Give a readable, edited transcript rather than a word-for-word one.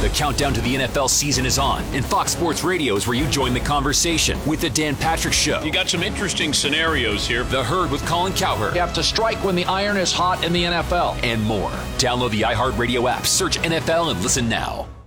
The countdown to the NFL season is on, and Fox Sports Radio is where you join the conversation with The Dan Patrick Show. You got some interesting scenarios here. The Herd with Colin Cowherd. You have to strike when the iron is hot in the NFL. And more. Download the iHeartRadio app, search NFL, and listen now.